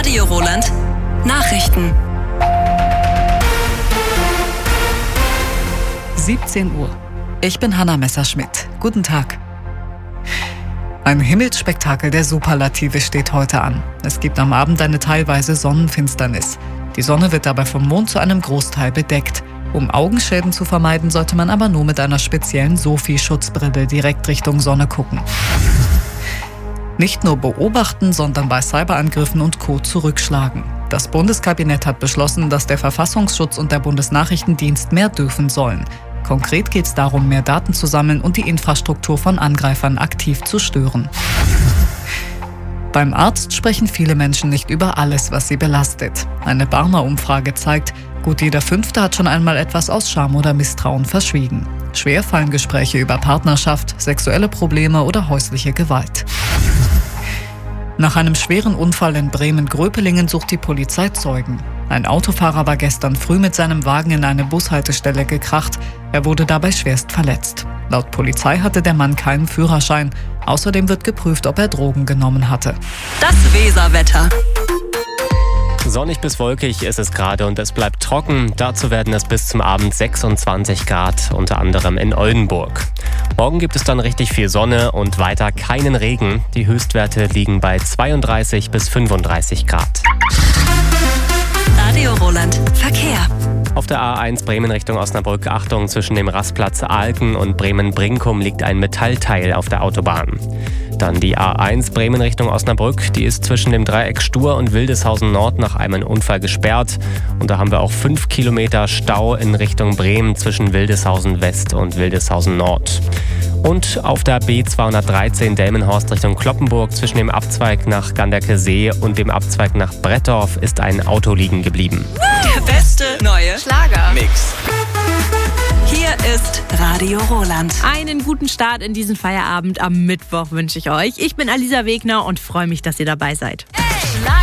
Radio Roland. Nachrichten. 17 Uhr. Ich bin Hanna Messerschmidt. Guten Tag. Ein Himmelsspektakel der Superlative steht heute an. Es gibt am Abend eine teilweise Sonnenfinsternis. Die Sonne wird dabei vom Mond zu einem Großteil bedeckt. Um Augenschäden zu vermeiden, sollte man aber nur mit einer speziellen SOFI-Schutzbrille direkt Richtung Sonne gucken. Nicht nur beobachten, sondern bei Cyberangriffen und Co. zurückschlagen. Das Bundeskabinett hat beschlossen, dass der Verfassungsschutz und der Bundesnachrichtendienst mehr dürfen sollen. Konkret geht es darum, mehr Daten zu sammeln und die Infrastruktur von Angreifern aktiv zu stören. Beim Arzt sprechen viele Menschen nicht über alles, was sie belastet. Eine Barmer-Umfrage zeigt, gut jeder Fünfte hat schon einmal etwas aus Scham oder Misstrauen verschwiegen. Schwer fallen Gespräche über Partnerschaft, sexuelle Probleme oder häusliche Gewalt. Nach einem schweren Unfall in Bremen-Gröpelingen sucht die Polizei Zeugen. Ein Autofahrer war gestern früh mit seinem Wagen in eine Bushaltestelle gekracht. Er wurde dabei schwerst verletzt. Laut Polizei hatte der Mann keinen Führerschein. Außerdem wird geprüft, ob er Drogen genommen hatte. Das Weserwetter. Sonnig bis wolkig ist es gerade und es bleibt trocken. Dazu werden es bis zum Abend 26 Grad, unter anderem in Oldenburg. Morgen gibt es dann richtig viel Sonne und weiter keinen Regen. Die Höchstwerte liegen bei 32 bis 35 Grad. Radio Roland. Verkehr. Auf der A1 Bremen Richtung Osnabrück, Achtung, zwischen dem Rastplatz Alken und Bremen-Brinkum liegt ein Metallteil auf der Autobahn. Dann die A1 Bremen Richtung Osnabrück, die ist zwischen dem Dreieck Stur und Wildeshausen Nord nach einem Unfall gesperrt. Und da haben wir auch 5 Kilometer Stau in Richtung Bremen zwischen Wildeshausen West und Wildeshausen Nord. Und auf der B213 Delmenhorst Richtung Cloppenburg zwischen dem Abzweig nach Ganderke See und dem Abzweig nach Brettdorf ist ein Auto liegen geblieben. Der beste neue Schlager-Mix. Hier ist Radio Roland. Einen guten Start in diesen Feierabend am Mittwoch wünsche ich euch. Ich bin Alisa Wegner und freue mich, dass ihr dabei seid. Schlager